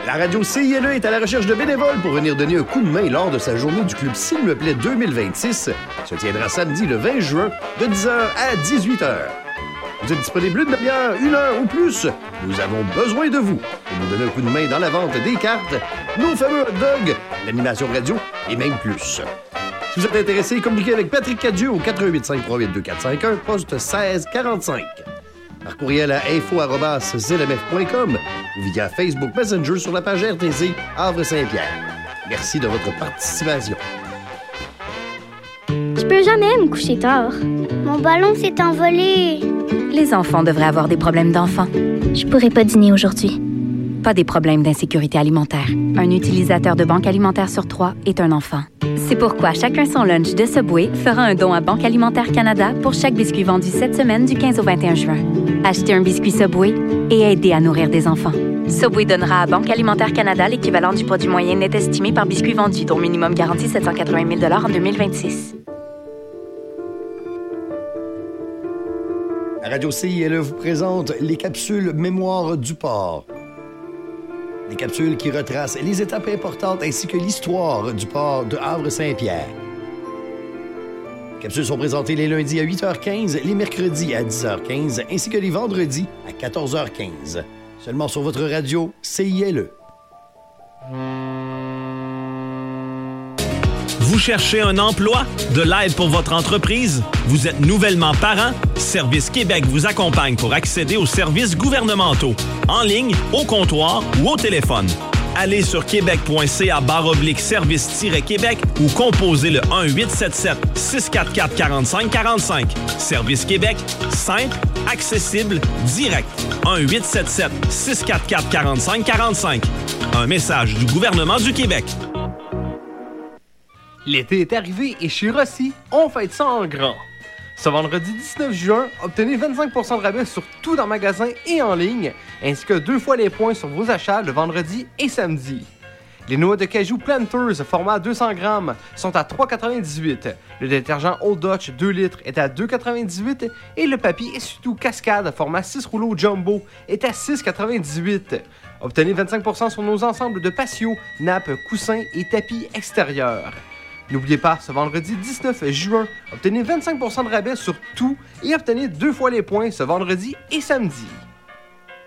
La radio CILE est à la recherche de bénévoles pour venir donner un coup de main lors de sa journée du Club S'il me plaît 2026. Se tiendra samedi le 20 juin de 10h à 18h. Vous êtes disponible une demi-heure, une heure ou plus? Nous avons besoin de vous pour nous donner un coup de main dans la vente des cartes, nos fameux hot dogs, l'animation radio et même plus. Si vous êtes intéressé, communiquez avec Patrick Cadieux au 418-538-2451, poste 1645. Par courriel à info@zlmf.com ou via Facebook Messenger sur la page RTC Havre-Saint-Pierre. Merci de votre participation. Je peux jamais me coucher tard. Mon ballon s'est envolé. Les enfants devraient avoir des problèmes d'enfants. Je pourrais pas dîner aujourd'hui. Pas des problèmes d'insécurité alimentaire. Un utilisateur de Banque Alimentaire sur 3 est un enfant. C'est pourquoi Chacun son lunch de Subway fera un don à Banque Alimentaire Canada pour chaque biscuit vendu cette semaine du 15 au 21 juin. Achetez un biscuit Subway et aidez à nourrir des enfants. Subway donnera à Banque Alimentaire Canada l'équivalent du produit moyen net estimé par biscuit vendu, dont minimum garanti 780 000 $ en 2026. La radio CILE vous présente les capsules Mémoire du port. Des capsules qui retracent les étapes importantes ainsi que l'histoire du port de Havre-Saint-Pierre. Les capsules sont présentées les lundis à 8h15, les mercredis à 10h15 ainsi que les vendredis à 14h15. Seulement sur votre radio CILE. Vous cherchez un emploi? De l'aide pour votre entreprise? Vous êtes nouvellement parent? Service Québec vous accompagne pour accéder aux services gouvernementaux, en ligne, au comptoir ou au téléphone. Allez sur québec.ca/service-québec ou composez le 1-877-644-4545. Service Québec, simple, accessible, direct. 1-877-644-4545. Un message du gouvernement du Québec. L'été est arrivé et chez Rossi, on fête ça en grand. Ce vendredi 19 juin, obtenez 25% de rabais sur tout dans le magasin et en ligne, ainsi que 2 fois les points sur vos achats le vendredi et samedi. Les noix de cajou Planters format 200 grammes sont à 3,98. Le détergent Old Dutch 2 litres est à 2,98 et le papier essuie-tout Cascade format 6 rouleaux jumbo est à 6,98. Obtenez 25% sur nos ensembles de patio, nappes, coussins et tapis extérieurs. N'oubliez pas, ce vendredi 19 juin, obtenez 25% de rabais sur tout et obtenez 2 fois les points ce vendredi et samedi.